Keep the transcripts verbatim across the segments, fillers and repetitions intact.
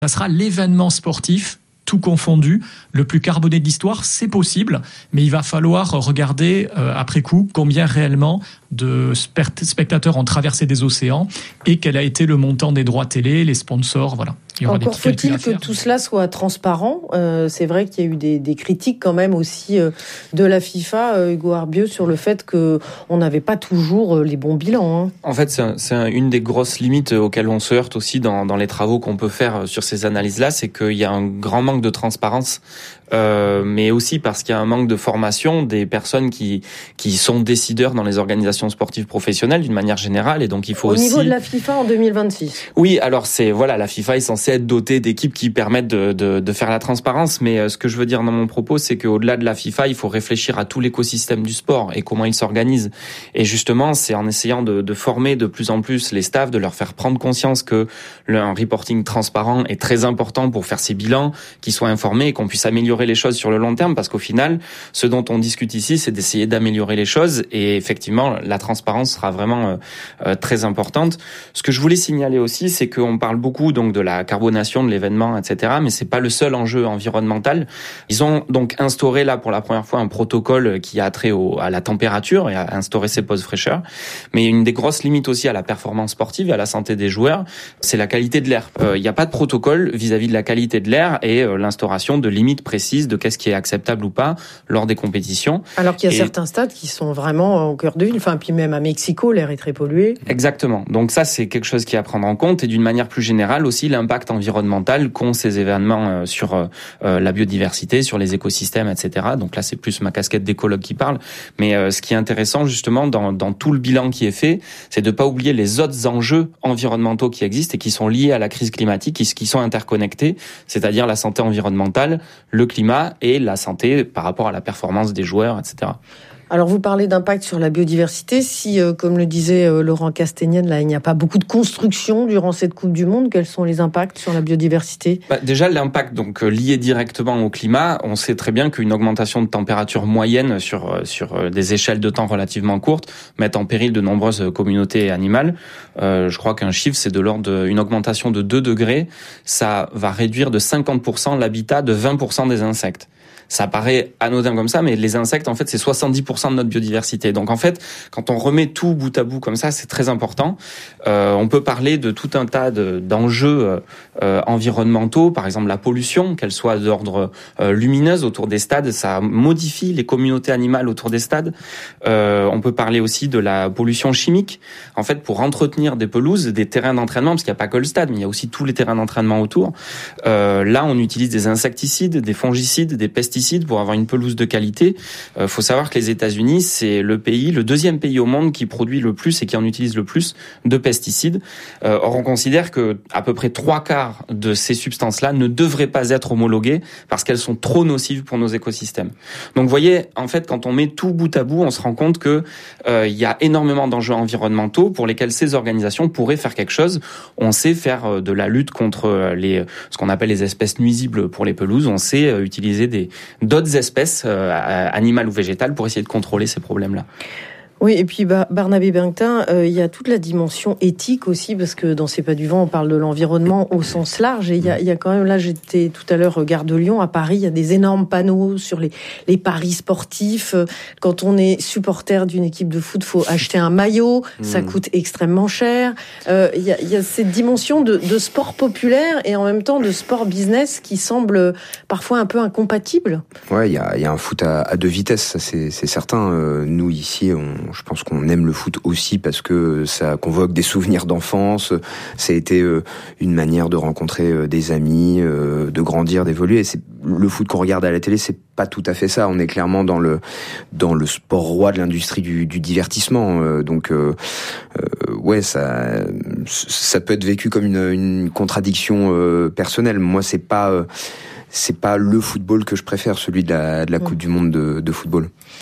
Ça sera l'événement sportif, tout confondu, le plus carboné de l'histoire, c'est possible, mais il va falloir regarder euh, après coup combien réellement de spectateurs ont traversé des océans et quel a été le montant des droits télé, les sponsors, voilà. Encore faut-il que tout cela soit transparent. Euh, c'est vrai qu'il y a eu des, des critiques quand même aussi euh, de la FIFA, euh, Hugo Arbieu, sur le fait que on n'avait pas toujours euh, les bons bilans. Hein. En fait, c'est, un, c'est un, une des grosses limites auxquelles on se heurte aussi dans, dans les travaux qu'on peut faire sur ces analyses-là, c'est qu'il y a un grand manque de transparence. Euh, mais aussi parce qu'il y a un manque de formation des personnes qui qui sont décideurs dans les organisations sportives professionnelles d'une manière générale, et donc il faut au aussi... niveau de la FIFA en deux mille vingt-six. Oui, alors c'est voilà, la FIFA est censée être dotée d'équipes qui permettent de de, de faire la transparence, mais euh, ce que je veux dire dans mon propos, c'est qu'au-delà de la FIFA, il faut réfléchir à tout l'écosystème du sport et comment il s'organise. Et justement, c'est en essayant de, de former de plus en plus les staffs, de leur faire prendre conscience que le, un reporting transparent est très important pour faire ces bilans, qu'ils soient informés et qu'on puisse améliorer les choses sur le long terme, parce qu'au final, ce dont on discute ici, c'est d'essayer d'améliorer les choses, et effectivement, la transparence sera vraiment euh, euh, très importante. Ce que je voulais signaler aussi, c'est qu'on parle beaucoup donc de la carbonation de l'événement, et cetera, mais c'est pas le seul enjeu environnemental. Ils ont donc instauré là pour la première fois un protocole qui a trait au, à la température et à instaurer ces pauses fraîcheur. Mais une des grosses limites aussi à la performance sportive et à la santé des joueurs, c'est la qualité de l'air. Il euh, n'y a pas de protocole vis-à-vis de la qualité de l'air et euh, l'instauration de limites précises de qu'est-ce qui est acceptable ou pas lors des compétitions. Alors qu'il y a et... certains stades qui sont vraiment au cœur de ville, enfin puis même à Mexico, l'air est très pollué. Exactement. Donc ça, c'est quelque chose qui est à prendre en compte, et d'une manière plus générale aussi l'impact environnemental qu'ont ces événements sur euh, la biodiversité, sur les écosystèmes, et cetera. Donc là, c'est plus ma casquette d'écologue qui parle. Mais euh, ce qui est intéressant justement dans, dans tout le bilan qui est fait, c'est de pas oublier les autres enjeux environnementaux qui existent et qui sont liés à la crise climatique, qui, qui sont interconnectés, c'est-à-dire la santé environnementale, le climat et la santé par rapport à la performance des joueurs, et cetera. Alors, vous parlez d'impact sur la biodiversité. Si, euh, comme le disait euh, Laurent Castagnède, là, il n'y a pas beaucoup de construction durant cette Coupe du Monde, quels sont les impacts sur la biodiversité ? Bah, déjà, l'impact donc lié directement au climat. On sait très bien qu'une augmentation de température moyenne sur sur des échelles de temps relativement courtes met en péril de nombreuses communautés animales. Euh, je crois qu'un chiffre, c'est de l'ordre d'une augmentation de deux degrés. Ça va réduire de cinquante pour cent l'habitat de vingt pour cent des insectes. Ça paraît anodin comme ça, mais les insectes, en fait, c'est soixante-dix pour cent de notre biodiversité. Donc, en fait, quand on remet tout bout à bout comme ça, c'est très important. Euh, on peut parler de tout un tas de, d'enjeux euh, environnementaux, par exemple la pollution, qu'elle soit d'ordre euh, lumineuse autour des stades, ça modifie les communautés animales autour des stades. Euh, on peut parler aussi de la pollution chimique. En fait, pour entretenir des pelouses, des terrains d'entraînement, parce qu'il n'y a pas que le stade, mais il y a aussi tous les terrains d'entraînement autour. Euh, là, on utilise des insecticides, des fongicides, des pesticides pour avoir une pelouse de qualité. Euh, faut savoir que les États-Unis, c'est le pays, le deuxième pays au monde qui produit le plus et qui en utilise le plus de pesticides. Euh, or, on considère que à peu près trois quarts de ces substances-là ne devraient pas être homologuées parce qu'elles sont trop nocives pour nos écosystèmes. Donc, vous voyez, en fait, quand on met tout bout à bout, on se rend compte que euh, il y a énormément d'enjeux environnementaux pour lesquels ces organisations pourraient faire quelque chose. On sait faire de la lutte contre les ce qu'on appelle les espèces nuisibles pour les pelouses. On sait euh, utiliser des d'autres espèces euh, animales ou végétales pour essayer de contrôler ces problèmes-là. Oui, et puis bah, Barnabé Benquetin, euh, il y a toute la dimension éthique aussi, parce que dans C'est pas du vent, on parle de l'environnement au sens large, et il y a, il y a quand même, là j'étais tout à l'heure gare de Lyon, à Paris, il y a des énormes panneaux sur les, les paris sportifs. Quand on est supporter d'une équipe de foot, faut acheter un maillot, mmh. ça coûte extrêmement cher. Euh, il y a, il y a cette dimension de, de sport populaire et en même temps de sport business qui semble parfois un peu incompatible. Ouais, il y a, il y a un foot à, à deux vitesses, ça c'est, c'est certain. Euh, nous ici, on je pense qu'on aime le foot aussi parce que ça convoque des souvenirs d'enfance. Ça a été une manière de rencontrer des amis, de grandir, d'évoluer. Et c'est le foot qu'on regarde à la télé, c'est pas tout à fait ça. On est clairement dans le dans le sport roi de l'industrie du, du divertissement. Donc euh, euh, ouais, ça ça peut être vécu comme une, une contradiction euh, personnelle. Moi, c'est pas euh, c'est pas le football que je préfère, celui de la de la Coupe du Monde de, de football.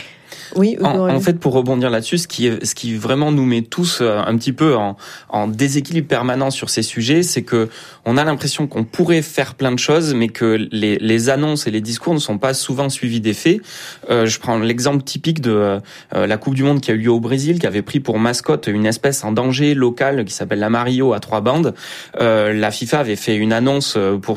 Oui. En, en fait, pour rebondir là-dessus, ce qui, ce qui vraiment nous met tous un petit peu en, en déséquilibre permanent sur ces sujets, c'est que on a l'impression qu'on pourrait faire plein de choses, mais que les, les annonces et les discours ne sont pas souvent suivis des faits. Euh, je prends l'exemple typique de euh, la Coupe du Monde qui a eu lieu au Brésil, qui avait pris pour mascotte une espèce en danger locale qui s'appelle la Mario à trois bandes. Euh, la FIFA avait fait une annonce pour